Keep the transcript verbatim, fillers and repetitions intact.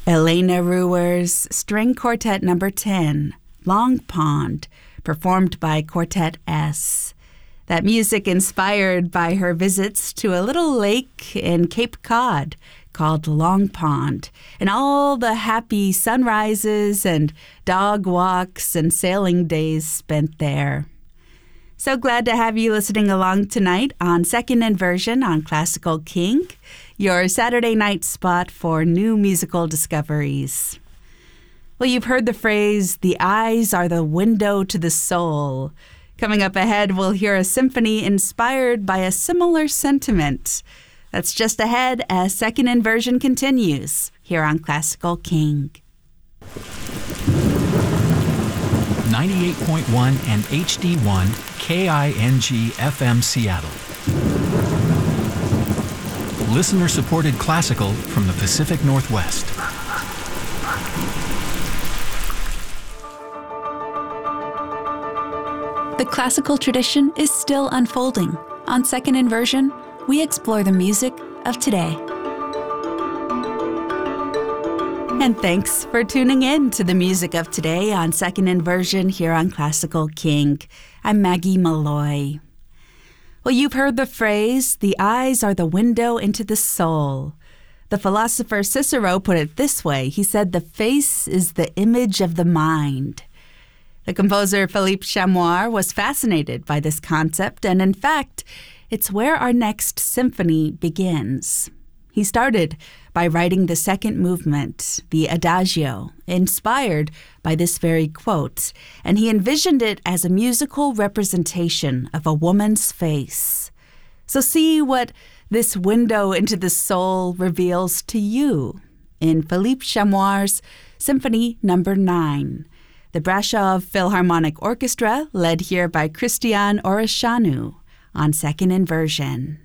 Elena Ruer's String Quartet Number ten, Long Pond, performed by Quartet S. That music inspired by her visits to a little lake in Cape Cod called Long Pond, and all the happy sunrises and dog walks and sailing days spent there. So glad to have you listening along tonight on Second Inversion on Classical King, your Saturday night spot for new musical discoveries. Well, you've heard the phrase, the eyes are the window to the soul. Coming up ahead, we'll hear a symphony inspired by a similar sentiment. That's just ahead as Second Inversion continues here on Classical King. ninety-eight point one and H D one K I N G F M Seattle. Listener-supported classical from the Pacific Northwest. The classical tradition is still unfolding. On Second Inversion, we explore the music of today. And thanks for tuning in to the music of today on Second Inversion here on Classical King. I'm Maggie Malloy. Well, you've heard the phrase, the eyes are the window into the soul. The philosopher Cicero put it this way. He said, the face is the image of the mind. The composer Philippe Chamoir was fascinated by this concept, and in fact, it's where our next symphony begins. He started by writing the second movement, the Adagio, inspired by this very quote, and he envisioned it as a musical representation of a woman's face. So see what this window into the soul reveals to you in Philippe Chamoir's Symphony Number nine. The Brasov Philharmonic Orchestra, led here by Christian Oreshanu on Second Inversion.